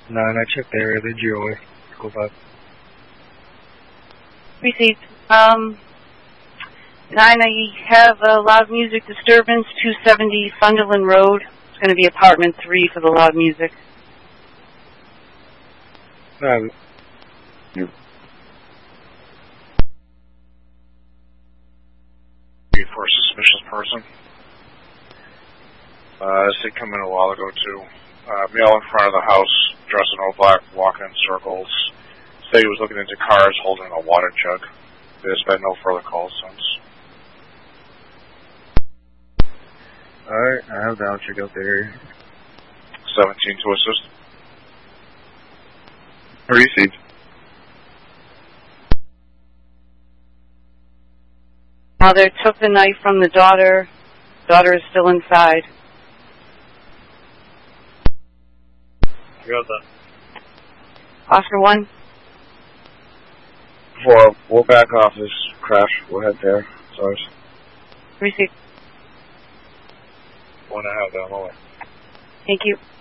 9, I checked the area, the GOA. Go back. Received. 9, I have a loud music disturbance, 270 Sunderland Road. It's going to be apartment 3 for the loud music. For a suspicious person. This did come in a while ago too. Male in front of the house, dressed in all black, walking in circles. Said he was looking into cars holding a water jug. There's been no further calls since. Alright, I have down, check out the area. 17 to assist. Received. Mother took the knife from the daughter. Daughter is still inside. Got that. Oscar 1. We'll back off this crash. We'll head there. Sorry. Received. 1 I have down, all right. Thank you.